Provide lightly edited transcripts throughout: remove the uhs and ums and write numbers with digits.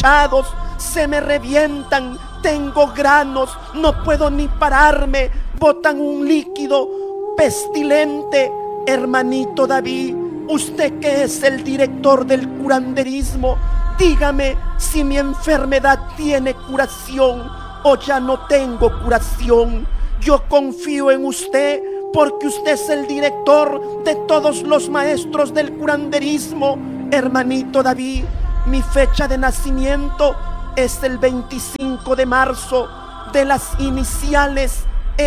hinchados, se me revientan, tengo granos, no puedo ni pararme, botan un líquido pestilente. Hermanito David, usted que es el director del curanderismo, dígame si mi enfermedad tiene curación o ya no tengo curación. Yo confío en usted porque usted es el director de todos los maestros del curanderismo. Hermanito David, mi fecha de nacimiento es el 25 de marzo de las iniciales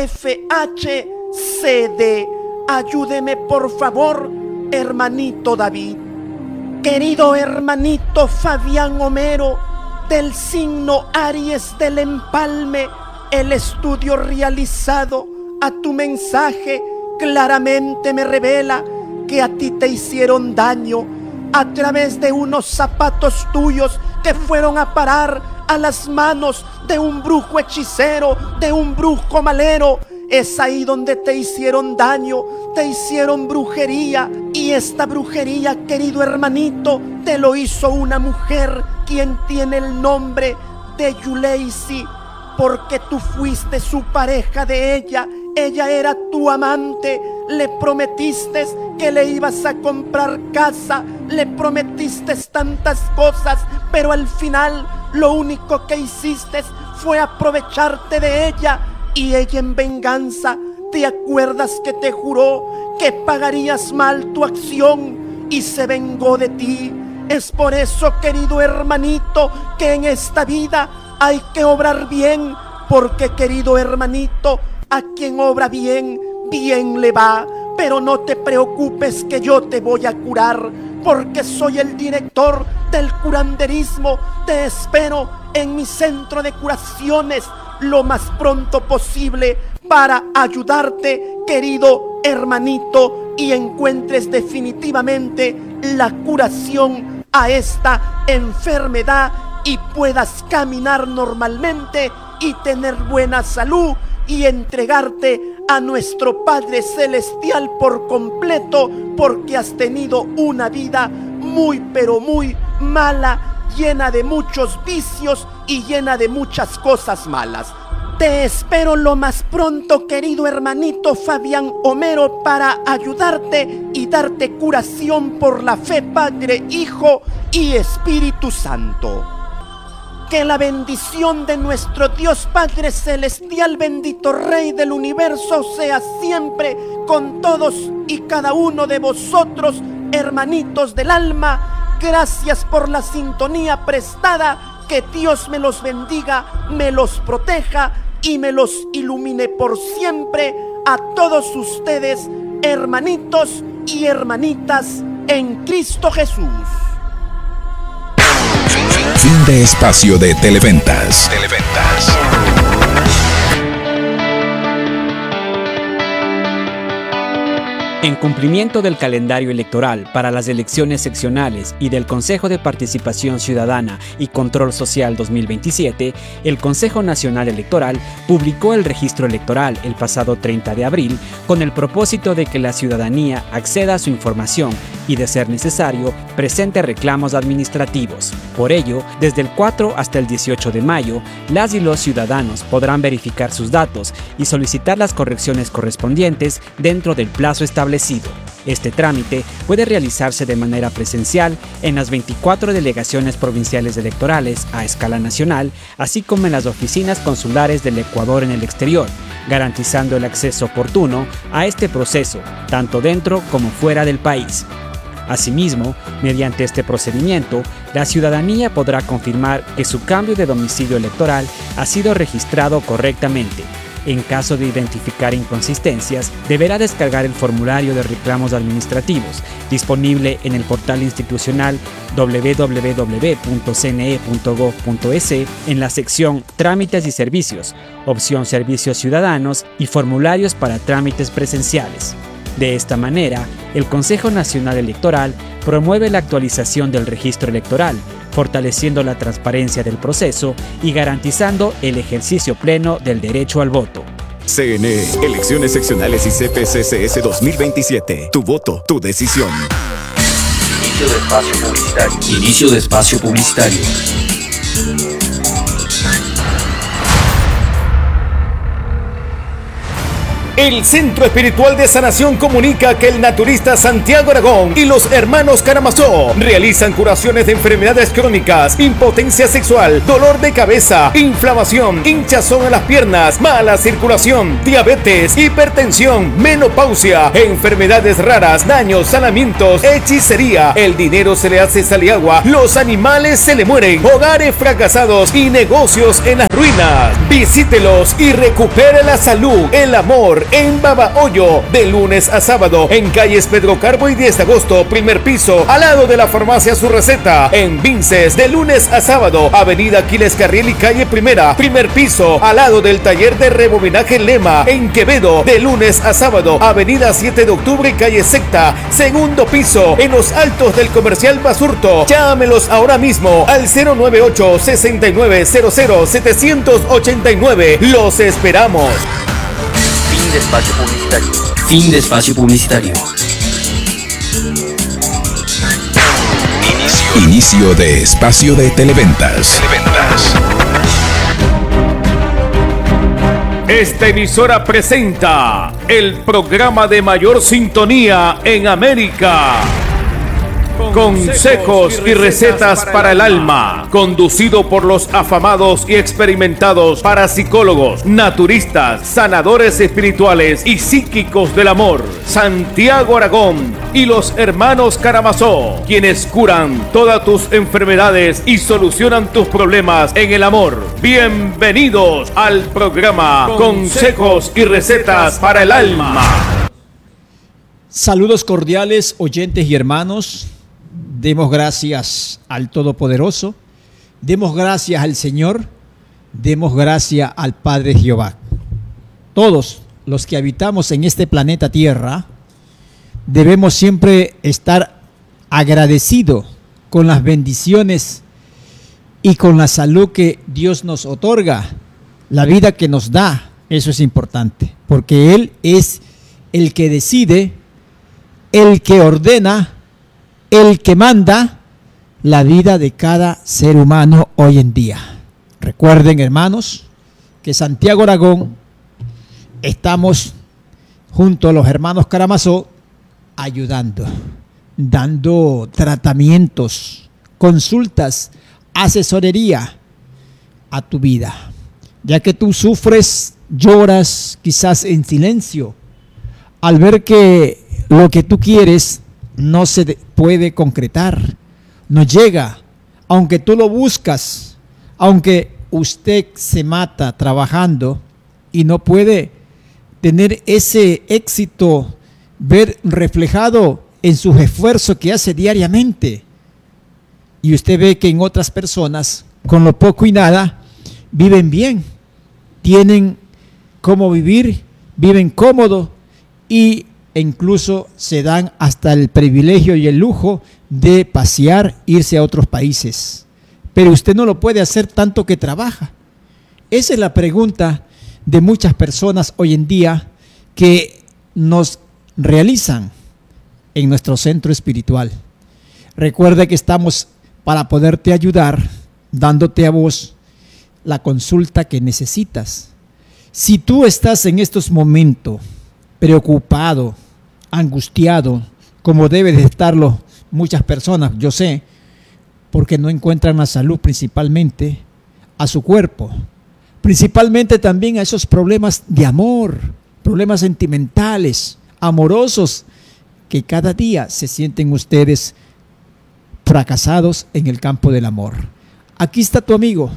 FHCD. Ayúdeme por favor, hermanito David. Querido hermanito Fabián Homero, del signo Aries del Empalme, el estudio realizado a tu mensaje claramente me revela que a ti te hicieron daño a través de unos zapatos tuyos que fueron a parar a las manos de un brujo hechicero, de un brujo malero. Es ahí donde te hicieron daño, te hicieron brujería. Y esta brujería, querido hermanito, te lo hizo una mujer quien tiene el nombre de Yuleisi, porque tú fuiste su pareja de ella. Ella era tu amante, le prometiste que le ibas a comprar casa, le prometiste tantas cosas, pero al final lo único que hiciste fue aprovecharte de ella. Y ella en venganza, ¿te acuerdas que te juró que pagarías mal tu acción y se vengó de ti? Es por eso, querido hermanito, que en esta vida hay que obrar bien, porque, querido hermanito, a quien obra bien, bien le va. Pero no te preocupes que yo te voy a curar, porque soy el director del curanderismo. Te espero en mi centro de curaciones lo más pronto posible para ayudarte, querido hermanito, y encuentres definitivamente la curación a esta enfermedad y puedas caminar normalmente y tener buena salud y entregarte a nuestro Padre Celestial por completo, porque has tenido una vida muy pero muy mala, llena de muchos vicios y llena de muchas cosas malas. Te espero lo más pronto, querido hermanito Fabián Homero, para ayudarte y darte curación por la fe, Padre, Hijo y Espíritu Santo. Que la bendición de nuestro Dios Padre Celestial, bendito Rey del universo, sea siempre con todos y cada uno de vosotros, hermanitos del alma. Gracias por la sintonía prestada. Que Dios me los bendiga, me los proteja y me los ilumine por siempre a todos ustedes, hermanitos y hermanitas en Cristo Jesús. Fin de espacio de Televentas. En cumplimiento del calendario electoral para las elecciones seccionales y del Consejo de Participación Ciudadana y Control Social 2027, el Consejo Nacional Electoral publicó el registro electoral el pasado 30 de abril con el propósito de que la ciudadanía acceda a su información y, de ser necesario, presente reclamos administrativos. Por ello, desde el 4 hasta el 18 de mayo, las y los ciudadanos podrán verificar sus datos y solicitar las correcciones correspondientes dentro del plazo establecido. Este trámite puede realizarse de manera presencial en las 24 delegaciones provinciales electorales a escala nacional, así como en las oficinas consulares del Ecuador en el exterior, garantizando el acceso oportuno a este proceso, tanto dentro como fuera del país. Asimismo, mediante este procedimiento, la ciudadanía podrá confirmar que su cambio de domicilio electoral ha sido registrado correctamente. En caso de identificar inconsistencias, deberá descargar el formulario de reclamos administrativos, disponible en el portal institucional www.cne.gov.es en la sección Trámites y Servicios, opción Servicios Ciudadanos y formularios para trámites presenciales. De esta manera, el Consejo Nacional Electoral promueve la actualización del registro electoral, fortaleciendo la transparencia del proceso y garantizando el ejercicio pleno del derecho al voto. CNE, Elecciones Seccionales y CPCCS 2027. Tu voto, tu decisión. Inicio de espacio publicitario. El Centro Espiritual de Sanación comunica que el naturista Santiago Aragón y los hermanos Karamazov realizan curaciones de enfermedades crónicas, impotencia sexual, dolor de cabeza, inflamación, hinchazón en las piernas, mala circulación, diabetes, hipertensión, menopausia, enfermedades raras, daños, sanamientos, hechicería, el dinero se le hace sal y agua, los animales se le mueren, hogares fracasados y negocios en las ruinas. Visítelos y recupere la salud, el amor, en Babahoyo, de lunes a sábado, en calles Pedro Carbo y 10 de agosto, primer piso, al lado de la farmacia Su Receta. En Vinces, de lunes a sábado, avenida Aquiles Carriel y calle Primera, primer piso, al lado del taller de rebobinaje Lema. En Quevedo, de lunes a sábado, avenida 7 de octubre y calle Secta, segundo piso, en los altos del comercial Basurto. Llámelos ahora mismo al 098-6900-789. Los esperamos. Fin de espacio publicitario. Fin de espacio publicitario. Inicio de espacio de televentas. Esta emisora presenta el programa de mayor sintonía en América. Consejos y recetas para el alma, conducido por los afamados y experimentados parapsicólogos, naturistas, sanadores espirituales y psíquicos del amor, Santiago Aragón y los hermanos Karamazov, quienes curan todas tus enfermedades y solucionan tus problemas en el amor. Bienvenidos al programa Consejos y recetas para el alma. Saludos cordiales, oyentes y hermanos. Demos gracias al Todopoderoso, demos gracias al Señor, demos gracias al Padre Jehová. Todos los que habitamos en este planeta Tierra debemos siempre estar agradecidos con las bendiciones y con la salud que Dios nos otorga, la vida que nos da. Eso es importante, porque Él es el que decide, el que ordena, el que manda la vida de cada ser humano hoy en día. Recuerden, hermanos, que Santiago Aragón estamos junto a los hermanos Karamazov ayudando, dando tratamientos, consultas, asesoría a tu vida, ya que tú sufres, lloras quizás en silencio al ver que lo que tú quieres no se puede concretar, no llega, aunque tú lo buscas, aunque usted se mata trabajando y no puede tener ese éxito, ver reflejado en sus esfuerzos que hace diariamente. Y usted ve que en otras personas, con lo poco y nada, viven bien, tienen cómo vivir, viven cómodo e incluso se dan hasta el privilegio y el lujo de pasear, irse a otros países. Pero usted no lo puede hacer tanto que trabaja. Esa es la pregunta de muchas personas hoy en día que nos realizan en nuestro centro espiritual. Recuerda que estamos para poderte ayudar, dándote a vos la consulta que necesitas. Si tú estás en estos momentos preocupado, angustiado, como debe de estarlo muchas personas, yo sé, porque no encuentran la salud principalmente a su cuerpo, principalmente también a esos problemas de amor, problemas sentimentales, amorosos, que cada día se sienten ustedes fracasados en el campo del amor. Aquí está tu amigo,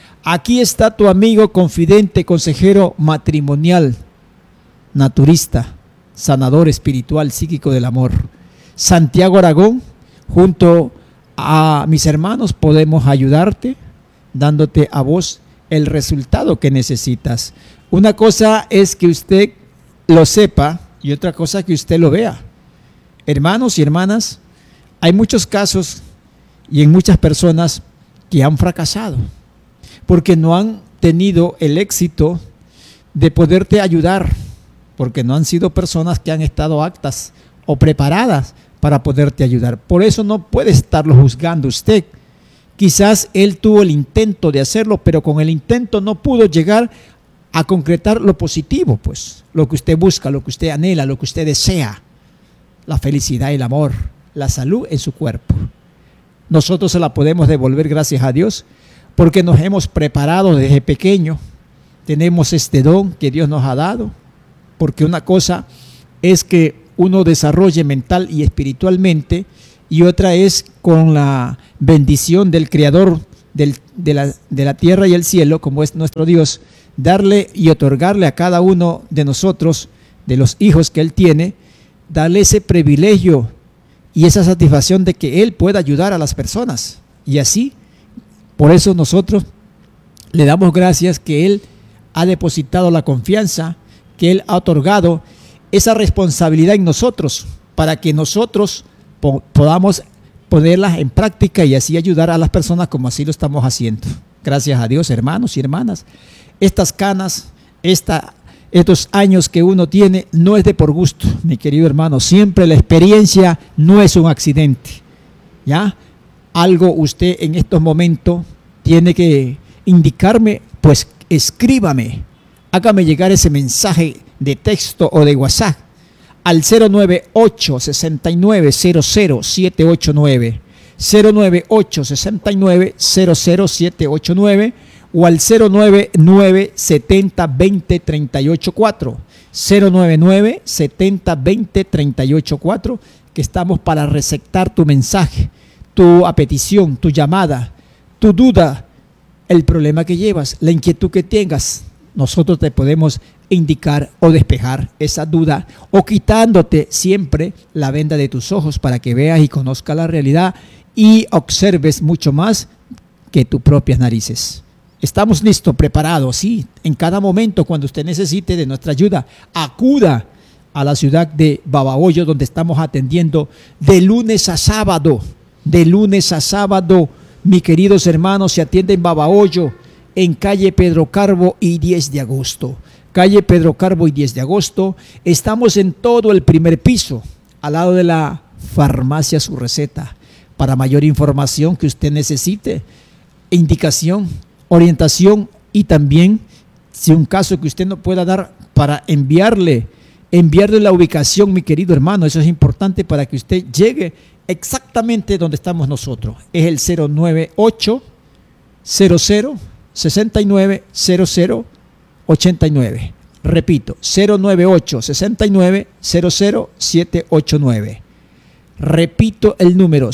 confidente, consejero matrimonial, naturista, sanador espiritual, psíquico del amor, Santiago Aragón. Junto a mis hermanos podemos ayudarte, dándote a vos el resultado que necesitas. Una cosa es que usted lo sepa y otra cosa que usted lo vea. Hermanos y hermanas, hay muchos casos y en muchas personas que han fracasado porque no han tenido el éxito de poderte ayudar, porque no han sido personas que han estado aptas o preparadas para poderte ayudar. Por eso no puede estarlo juzgando usted, Quizás él tuvo el intento de hacerlo, pero con el intento no pudo llegar a concretar lo positivo, pues, lo que usted busca, lo que usted anhela, lo que usted desea, la felicidad, el amor, la salud en su cuerpo. Nosotros se la podemos devolver gracias a Dios, porque nos hemos preparado desde pequeño, tenemos este don que Dios nos ha dado, porque una cosa es que uno desarrolle mental y espiritualmente, y otra es con la bendición del Creador de la tierra y el cielo, como es nuestro Dios, darle y otorgarle a cada uno de nosotros, de los hijos que Él tiene, darle ese privilegio y esa satisfacción de que Él pueda ayudar a las personas. Y así, por eso nosotros le damos gracias que Él ha depositado la confianza, que Él ha otorgado esa responsabilidad en nosotros, para que nosotros podamos ponerlas en práctica y así ayudar a las personas como así lo estamos haciendo. Gracias a Dios, hermanos y hermanas. Estas canas, estos años que uno tiene, no es de por gusto, mi querido hermano. Siempre la experiencia no es un accidente, ¿ya? Algo usted en estos momentos tiene que indicarme, pues escríbame, hágame llegar ese mensaje de texto o de WhatsApp al 098-6900-789, 098-6900-789 o al 099-70-20-384, 099-70-20-384, que estamos para receptar tu mensaje, tu petición, tu llamada, tu duda, el problema que llevas, la inquietud que tengas. Nosotros te podemos indicar o despejar esa duda, o quitándote siempre la venda de tus ojos para que veas y conozcas la realidad y observes mucho más que tus propias narices. Estamos listos, preparados, sí, en cada momento cuando usted necesite de nuestra ayuda, acuda a la ciudad de Babahoyo, donde estamos atendiendo de lunes a sábado. De lunes a sábado, mis queridos hermanos, se atiende en Babahoyo, en calle Pedro Carbo y 10 de agosto. Calle Pedro Carbo y 10 de agosto. Estamos en todo el primer piso, al lado de la farmacia Su Receta. Para mayor información que usted necesite, indicación, orientación y también, si un caso que usted no pueda dar, para enviarle la ubicación, mi querido hermano. Eso es importante para que usted llegue exactamente donde estamos nosotros. Es el 098 00 69 00 89. Repito, 098 69 00 789. Repito el número,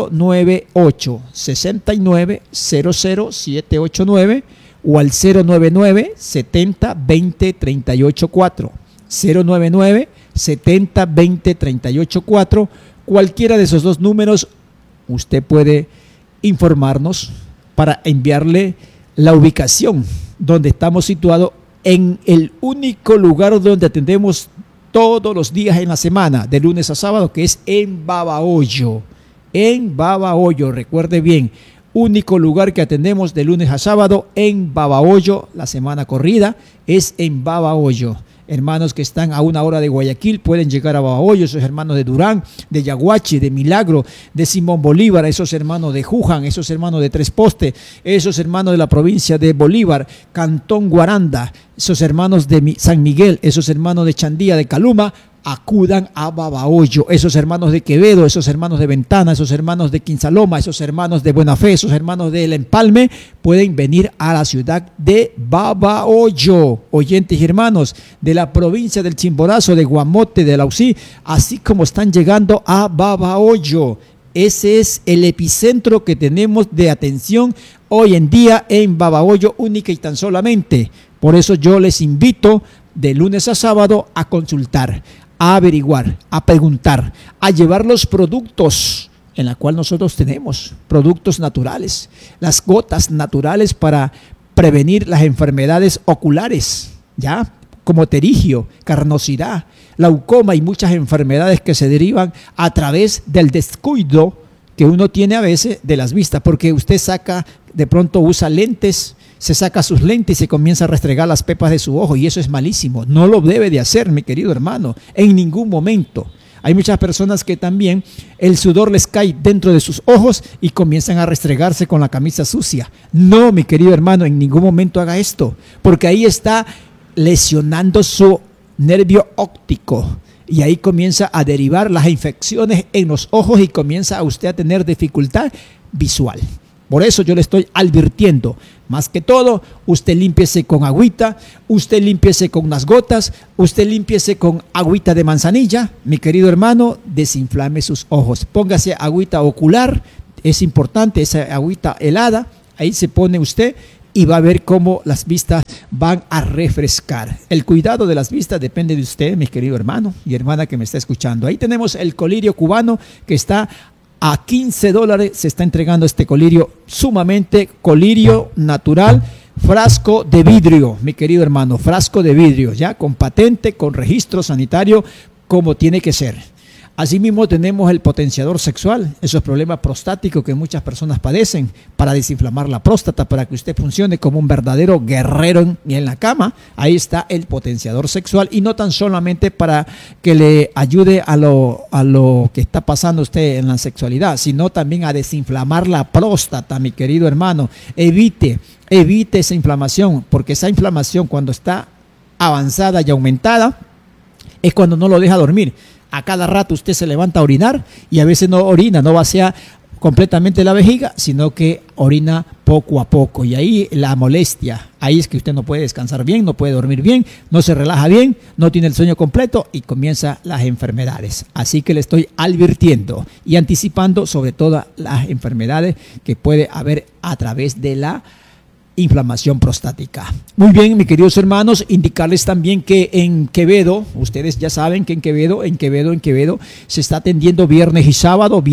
098 69 00 789 o al 099 70 20 384. 099 70 20 384. Cualquiera de esos dos números usted puede informarnos para enviarle la ubicación donde estamos situados, en el único lugar donde atendemos todos los días en la semana, de lunes a sábado, que es en Babahoyo. En Babahoyo, recuerde bien, único lugar que atendemos de lunes a sábado en Babahoyo. La semana corrida es en Babahoyo. Hermanos que están a 1 hora de Guayaquil pueden llegar a Babahoyo, esos hermanos de Durán, de Yaguachi, de Milagro, de Simón Bolívar, esos hermanos de Juján, esos hermanos de Tres Postes, esos hermanos de la provincia de Bolívar, Cantón Guaranda, esos hermanos de San Miguel, esos hermanos de Chandía, de Caluma, acudan a Babahoyo. Esos hermanos de Quevedo, esos hermanos de Ventana, esos hermanos de Quinsaloma, esos hermanos de Buena Fe, esos hermanos del Empalme, pueden venir a la ciudad de Babahoyo. Oyentes y hermanos de la provincia del Chimborazo, de Guamote, de Lausí, así como están llegando a Babahoyo. Ese es el epicentro que tenemos de atención hoy en día en Babahoyo, única y tan solamente. Por eso yo les invito de lunes a sábado a consultar, a averiguar, a preguntar, a llevar los productos en la cual nosotros tenemos, productos naturales, las gotas naturales para prevenir las enfermedades oculares, ya como pterigio, carnosidad, glaucoma y muchas enfermedades que se derivan a través del descuido que uno tiene a veces de las vistas, porque usted de pronto usa lentes, se saca sus lentes y se comienza a restregar las pepas de su ojo, y eso es malísimo. No lo debe de hacer, mi querido hermano, en ningún momento. Hay muchas personas que también el sudor les cae dentro de sus ojos y comienzan a restregarse con la camisa sucia. No, mi querido hermano, en ningún momento haga esto, porque ahí está lesionando su nervio óptico. Y ahí comienza a derivar las infecciones en los ojos y comienza a usted a tener dificultad visual. Por eso yo le estoy advirtiendo, más que todo, usted límpiese con agüita, usted límpiese con unas gotas, usted límpiese con agüita de manzanilla. Mi querido hermano, desinflame sus ojos. Póngase agüita ocular, es importante, esa agüita helada, ahí se pone usted y va a ver cómo las vistas van a refrescar. El cuidado de las vistas depende de usted, mi querido hermano y hermana que me está escuchando. Ahí tenemos el colirio cubano que está a $15. Se está entregando este colirio sumamente colirio natural, frasco de vidrio, mi querido hermano, frasco de vidrio, ya con patente, con registro sanitario, como tiene que ser. Asimismo tenemos el potenciador sexual, esos problemas prostáticos que muchas personas padecen, para desinflamar la próstata, para que usted funcione como un verdadero guerrero en la cama. Ahí está el potenciador sexual, y no tan solamente para que le ayude a lo que está pasando usted en la sexualidad, sino también a desinflamar la próstata, mi querido hermano. Evite esa inflamación, porque esa inflamación, cuando está avanzada y aumentada, es cuando no lo deja dormir. A cada rato usted se levanta a orinar, y a veces no orina, no vacía completamente la vejiga, sino que orina poco a poco, y ahí la molestia, ahí es que usted no puede descansar bien, no puede dormir bien, no se relaja bien, no tiene el sueño completo y comienzan las enfermedades. Así que le estoy advirtiendo y anticipando sobre todas las enfermedades que puede haber a través de la inflamación prostática. Muy bien, mis queridos hermanos, indicarles también que en Quevedo, ustedes ya saben que en Quevedo se está atendiendo viernes y sábado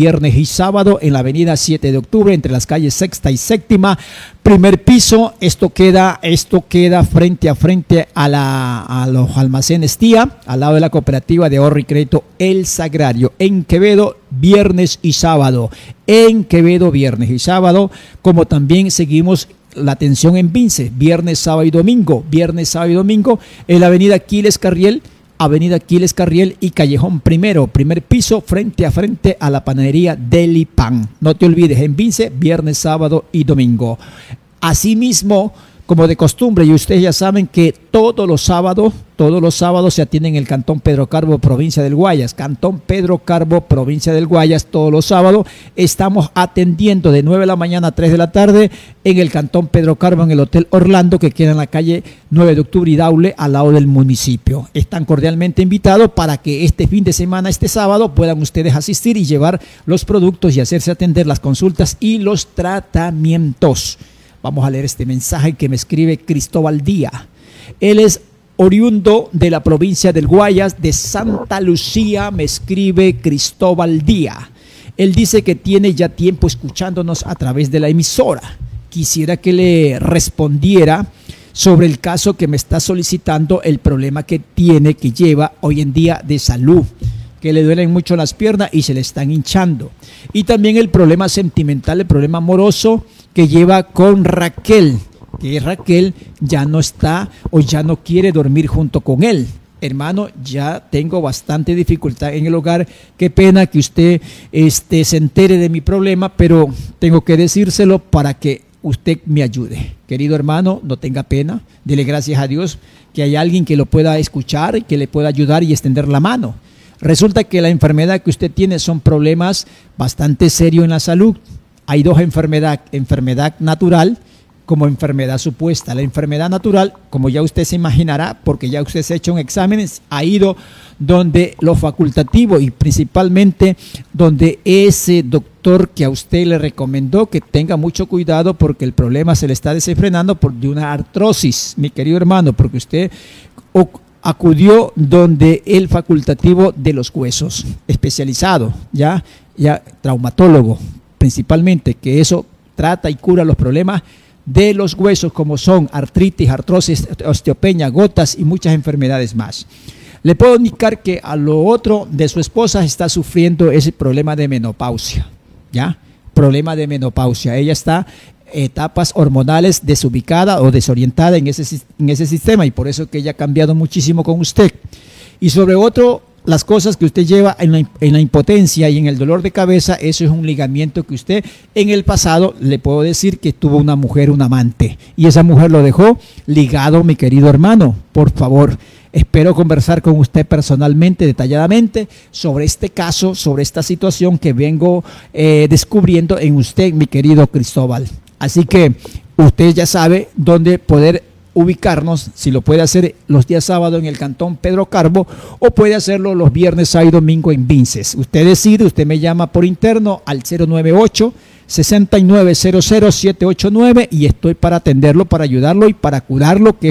en la avenida 7 de octubre, entre las calles Sexta y Séptima, primer piso. Esto queda frente a frente a los almacenes Tía, al lado de la cooperativa de ahorro y crédito El Sagrario, en Quevedo, viernes y sábado. En Quevedo, viernes y sábado, como también seguimos la atención en Vince, viernes, sábado y domingo, en la avenida Aquiles Carriel y Callejón primer piso, frente a frente a la panadería Deli Pan. No te olvides, en Vince, viernes, sábado y domingo. Asimismo, como de costumbre, y ustedes ya saben que todos los sábados se atienden en el Cantón Pedro Carbo, provincia del Guayas. Todos los sábados estamos atendiendo de 9 de la mañana a 3 de la tarde en el Cantón Pedro Carbo, en el Hotel Orlando, que queda en la calle 9 de octubre y Daule, al lado del municipio. Están cordialmente invitados para que este fin de semana, este sábado, puedan ustedes asistir y llevar los productos y hacerse atender las consultas y los tratamientos. Vamos a leer este mensaje que me escribe Cristóbal Díaz. Él es oriundo de la provincia del Guayas, de Santa Lucía, me escribe Cristóbal Díaz. Él dice que tiene ya tiempo escuchándonos a través de la emisora. Quisiera que le respondiera sobre el caso que me está solicitando, el problema que lleva hoy en día de salud, que le duelen mucho las piernas y se le están hinchando. Y también el problema sentimental, el problema amoroso que lleva con Raquel, que Raquel ya no está o ya no quiere dormir junto con él. Hermano, ya tengo bastante dificultad en el hogar. Qué pena que usted se entere de mi problema, pero tengo que decírselo para que usted me ayude. Querido hermano, no tenga pena. Dele gracias a Dios que hay alguien que lo pueda escuchar y que le pueda ayudar y extender la mano. Resulta que la enfermedad que usted tiene son problemas bastante serios en la salud. Hay dos enfermedades, enfermedad natural como enfermedad supuesta. La enfermedad natural, como ya usted se imaginará, porque ya usted se ha hecho exámenes, ha ido donde lo facultativo y principalmente donde ese doctor que a usted le recomendó que tenga mucho cuidado porque el problema se le está desenfrenando de una artrosis, mi querido hermano, porque usted acudió donde el facultativo de los huesos, especializado, ya traumatólogo principalmente, que eso trata y cura los problemas de los huesos, como son artritis, artrosis, osteopenia, gotas y muchas enfermedades más. Le puedo indicar que a lo otro de su esposa está sufriendo ese problema de menopausia, problema de menopausia. Ella está etapas hormonales desubicada o desorientada en ese sistema, y por eso que ella ha cambiado muchísimo con usted. Y sobre otro las cosas que usted lleva en la impotencia y en el dolor de cabeza, eso es un ligamiento que usted en el pasado, le puedo decir que tuvo una mujer, un amante, y esa mujer lo dejó ligado, mi querido hermano. Por favor, espero conversar con usted personalmente, detalladamente, sobre este caso, sobre esta situación que vengo descubriendo en usted, mi querido Cristóbal. Así que usted ya sabe dónde poder ubicarnos, si lo puede hacer los días sábados en el cantón Pedro Carbo o puede hacerlo los viernes, sábado y domingo en Vinces. Usted decide, usted me llama por interno al 098-6900-789 y estoy para atenderlo, para ayudarlo y para curarlo, que